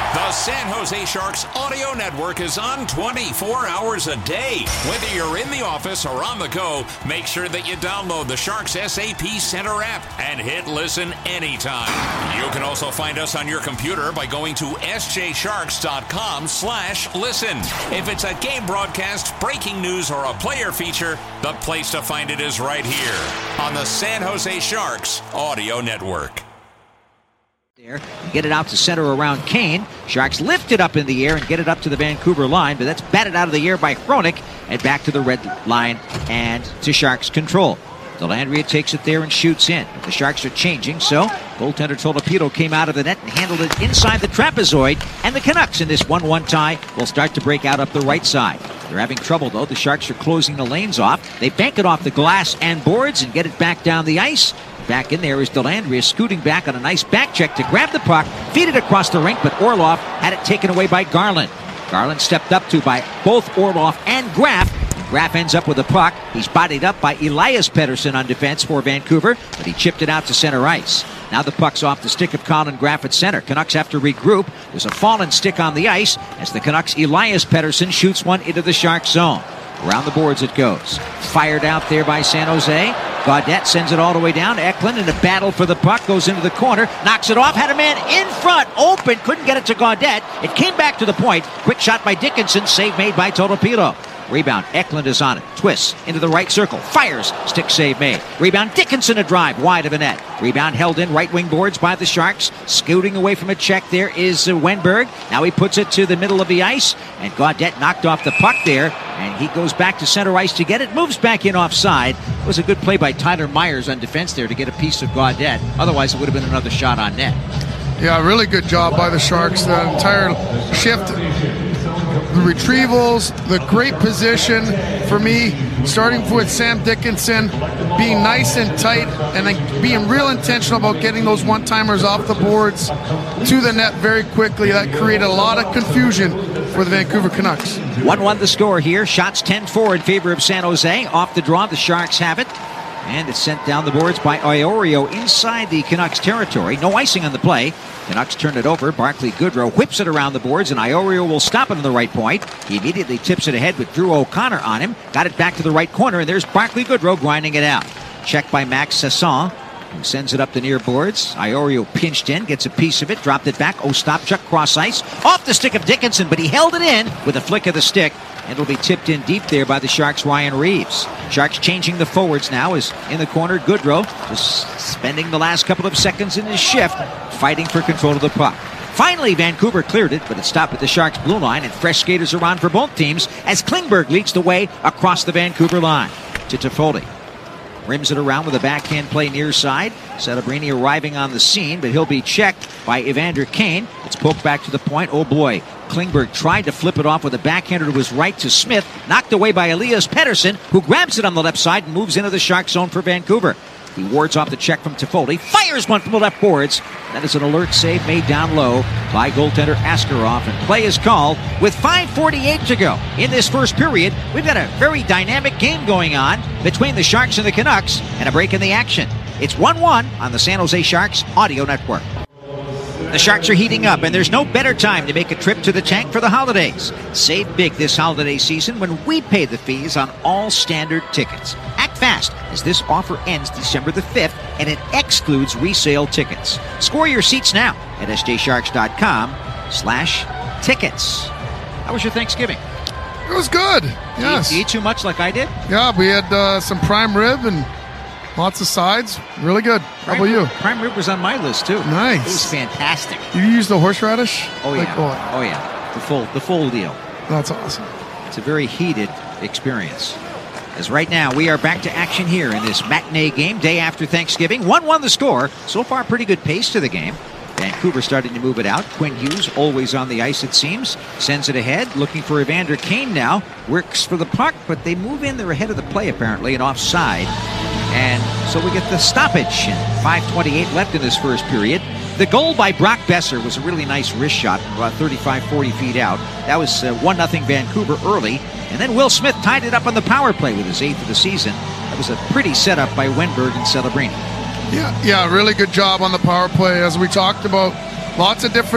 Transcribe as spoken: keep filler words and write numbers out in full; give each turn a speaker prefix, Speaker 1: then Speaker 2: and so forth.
Speaker 1: The San Jose Sharks audio network is on twenty-four hours a day. Whether you're in the office or on the go, make sure that you download the Sharks S A P Center app and hit listen anytime. You can also find us on your computer by going to s j sharks dot com slash listen. If it's a game broadcast, breaking news, or a player feature, the place to find it is right here on the San Jose Sharks audio network.
Speaker 2: There, get it out to center around Kane. Sharks lift it up in the air and get it up to the Vancouver line, but that's batted out of the air by Hronek and back to the red line and to Sharks control. Dellandrea takes it there and shoots in. The Sharks are changing, so goaltender Tolopilo came out of the net and handled it inside the trapezoid, and the Canucks in this one one tie will start to break out up the right side. They're having trouble, though. The Sharks are closing the lanes off. They bank it off the glass and boards and get it back down the ice. Back in there is Dellandrea scooting back on a nice back check to grab the puck, feed it across the rink, but Orlov had it taken away by Garland. Garland stepped up to by both Orlov and Graf. Graf ends up with the puck. He's bodied up by Elias Pettersson on defense for Vancouver, but he chipped it out to center ice. Now the puck's off the stick of Colin Graf at center. Canucks have to regroup. There's a fallen stick on the ice as the Canucks' Elias Pettersson shoots one into the Sharks zone. Around the boards it goes. Fired out there by San Jose. Gaudette sends it all the way down to Eklund, and a battle for the puck goes into the corner. Knocks it off. Had a man in front. Open. Couldn't get it to Gaudette. It came back to the point. Quick shot by Dickinson. Save made by Tolopilo. Rebound. Eklund is on it. Twists into the right circle. Fires. Stick save made. Rebound. Dickinson a drive wide of the net. Rebound held in right wing boards by the Sharks. Scooting away from a check there is uh, Wenberg. Now he puts it to the middle of the ice. And Gaudette knocked off the puck there. And he goes back to center ice to get it. Moves back in offside. It was a good play by Tyler Myers on defense there to get a piece of Gaudette. Otherwise it would have been another shot on net.
Speaker 3: Yeah, really good job by the Sharks. The entire shift, the retrievals, the great position for me, starting with Sam Dickinson, being nice and tight, and then being real intentional about getting those one-timers off the boards to the net very quickly. That created a lot of confusion for the Vancouver Canucks.
Speaker 2: one one the score here. Shots ten four in favor of San Jose. Off the draw, the Sharks have it. And it's sent down the boards by Iorio inside the Canucks territory. No icing on the play. Canucks turn it over. Barclay Goodrow whips it around the boards, and Iorio will stop it on the right point. He immediately tips it ahead with Drew O'Connor on him. Got it back to the right corner, and there's Barclay Goodrow grinding it out. Checked by Max Sasson, who sends it up the near boards. Iorio pinched in, gets a piece of it, dropped it back. Ostapchuk cross ice. Off the stick of Dickinson, but he held it in with a flick of the stick. It'll be tipped in deep there by the Sharks' Ryan Reeves. Sharks changing the forwards now is in the corner. Goodrow just spending the last couple of seconds in his shift, fighting for control of the puck. Finally, Vancouver cleared it, but it stopped at the Sharks' blue line, and fresh skaters are on for both teams as Klingberg leads the way across the Vancouver line to Toffoli. Rims it around with a backhand play near side. Celebrini arriving on the scene, but he'll be checked by Evander Kane. It's poked back to the point. Oh boy. Klingberg tried to flip it off with a backhander to his right to Smith. Knocked away by Elias Pettersson, who grabs it on the left side and moves into the Shark zone for Vancouver. He wards off the check from Toffoli. Fires one from the left boards. That is an alert save made down low by goaltender Askarov. And play is called with five forty-eight to go. In this first period, we've got a very dynamic game going on between the Sharks and the Canucks, and a break in the action. It's one one on the San Jose Sharks audio network. The Sharks are heating up, and there's no better time to make a trip to the tank for the holidays. Save big this holiday season when we pay the fees on all standard tickets. Act fast, as this offer ends December the fifth, and it excludes resale tickets. Score your seats now at s j sharks dot com slash tickets. How was your Thanksgiving?
Speaker 3: It was good, yes.
Speaker 2: Did you eat too much like I did?
Speaker 3: Yeah, we had uh, some prime rib and lots of sides. Really good. How
Speaker 2: Prime
Speaker 3: about you?
Speaker 2: Rib, prime rib was on my list, too.
Speaker 3: Nice.
Speaker 2: It was fantastic.
Speaker 3: You use the horseradish?
Speaker 2: Oh, yeah.
Speaker 3: Like, oh,
Speaker 2: oh, yeah. The full, the full deal.
Speaker 3: That's awesome.
Speaker 2: It's a very heated experience. As right now, we are back to action here in this matinee game, day after Thanksgiving. one one the score. So far, pretty good pace to the game. Vancouver starting to move it out. Quinn Hughes always on the ice, it seems. Sends it ahead, looking for Evander Kane now. Works for the puck, but they move in. They're ahead of the play, apparently, and offside. And so we get the stoppage. And five twenty-eight left in this first period. The goal by Brock Besser was a really nice wrist shot from about thirty-five, forty feet out. That was uh, one nothing Vancouver early. And then Will Smith tied it up on the power play with his eighth of the season. That was a pretty setup by Wenberg and Celebrini.
Speaker 3: Yeah, yeah, really good job on the power play. As we talked about, lots of different